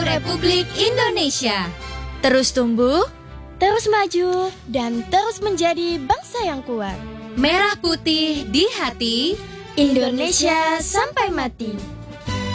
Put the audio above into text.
Republik Indonesia. Terus tumbuh, terus maju, dan terus menjadi bangsa yang kuat. Merah putih di hati, Indonesia sampai mati.